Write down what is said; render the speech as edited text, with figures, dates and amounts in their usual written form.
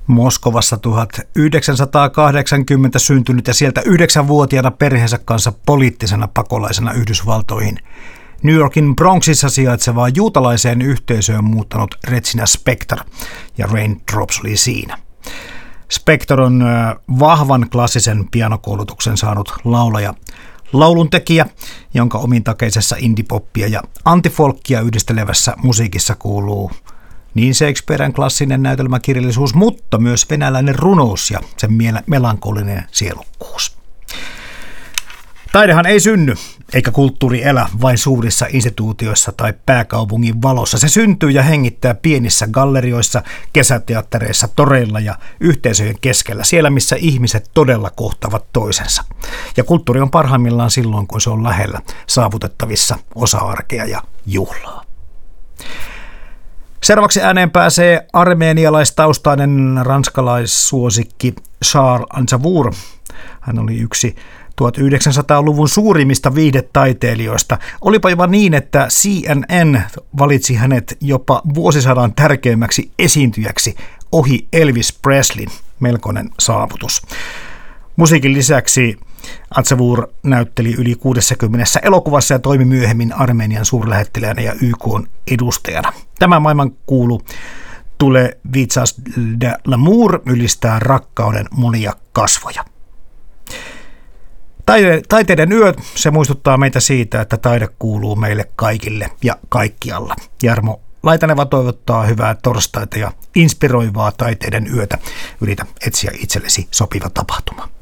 Moskovassa 1980 syntynyt ja sieltä 9-vuotiaana perheensä kanssa poliittisena pakolaisena Yhdysvaltoihin New Yorkin Bronxissa sijaitsevaan juutalaiseen yhteisöön muuttanut Regina Spektor, ja Raindrops oli siinä. Spektor on vahvan klassisen pianokoulutuksen saanut laulaja, lauluntekijä, jonka omintakeisessa indie-poppia ja antifolkkia yhdistelevässä musiikissa kuuluu niin Shakespearen klassinen näytelmäkirjallisuus, mutta myös venäläinen runous ja sen melankolinen sielukkuus. Taidehan ei synny, eikä kulttuuri elä vain suurissa instituutioissa tai pääkaupungin valossa. Se syntyy ja hengittää pienissä gallerioissa, kesäteattereissa, toreilla ja yhteisöjen keskellä, siellä missä ihmiset todella kohtavat toisensa. Ja kulttuuri on parhaimmillaan silloin, kun se on lähellä, saavutettavissa, osa arkea ja juhlaa. Seuraavaksi ääneen pääsee armeenialaistaustainen ranskalaissuosikki Charles Aznavour. Hän oli yksi 1900-luvun suurimmista viihdetaiteilijoista. Olipa jopa niin, että CNN valitsi hänet jopa vuosisadan tärkeimmäksi esiintyjäksi ohi Elvis Presleyn. Melkoinen saavutus. Musiikin lisäksi Aznavour näytteli yli 60 elokuvassa ja toimi myöhemmin Armenian suurlähettiläänä ja YK:n edustajana. Tämä maailmankuulu Tule vitsas de l'amour ylistää rakkauden monia kasvoja. Taiteiden yö, se muistuttaa meitä siitä, että taide kuuluu meille kaikille ja kaikkialla. Jarmo Laitaneva toivottaa hyvää torstaita ja inspiroivaa taiteiden yötä. Yritä etsiä itsellesi sopiva tapahtuma.